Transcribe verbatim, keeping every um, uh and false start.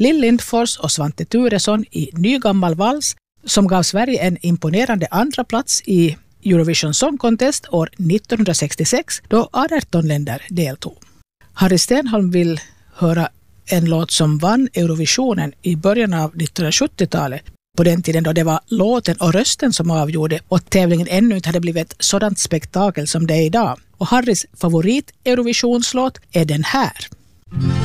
Lill Lindfors och Svante Thuresson i Nygammal vals som gav Sverige en imponerande andra plats i Eurovision Song Contest år nittonhundrasextiosex då arton länder deltog. Harry Stenholm vill höra en låt som vann Eurovisionen i början av nittonhundrasjuttiotalet. På den tiden då det var låten och rösten som avgjorde och tävlingen ännu inte hade blivit ett sådant spektakel som det är idag. Och Harrys favorit Eurovisionslåt är den här.